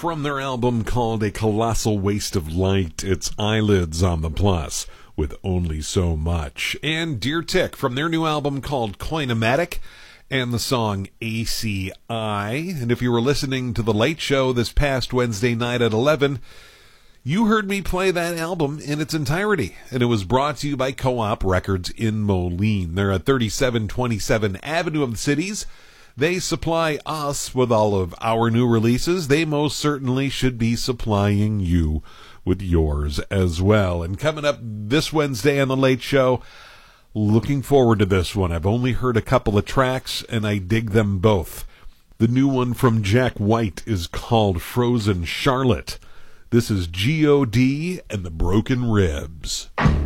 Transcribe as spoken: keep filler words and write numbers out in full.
from their album called A Colossal Waste of Light. It's Eyelids on the Plus with Only So Much. And Dear Tick from their new album called Coinomatic and the song A C I. And if you were listening to The Late Show this past Wednesday night at eleven, you heard me play that album in its entirety, and it was brought to you by Co-op Records in Moline. They're at thirty-seven twenty-seven Avenue of the Cities. They supply us with all of our new releases. They most certainly should be supplying you with yours as well. And coming up this Wednesday on The Late Show, looking forward to this one. I've only heard a couple of tracks, and I dig them both. The new one from Jack White is called Frozen Charlotte. This is G O D and the Broken Ribs.